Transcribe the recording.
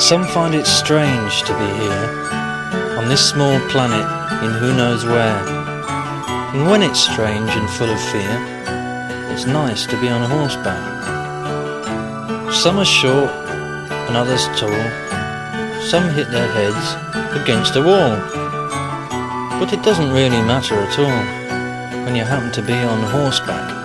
Some find it strange to be here, on this small planet in who knows where. And when it's strange and full of fear, it's nice to be on horseback. Some are short and others tall, some hit their heads against a wall. But it doesn't really matter at all when you happen to be on horseback.